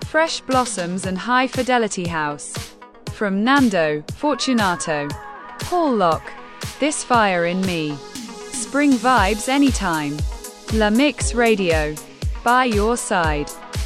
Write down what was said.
Fresh Blossoms and High Fidelity House. From Nando Fortunato. Paul Locke. This Fire in Me. Spring vibes anytime. La Mix Radio. By your side.